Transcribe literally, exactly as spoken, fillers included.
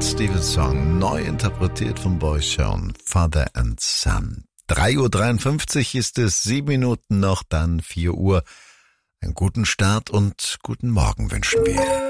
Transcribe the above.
Cat Stevens Song, neu interpretiert von Boy Shawn, Father and Son. drei Uhr dreiundfünfzig ist es, sieben Minuten noch, dann vier Uhr. Einen guten Start und guten Morgen wünschen wir.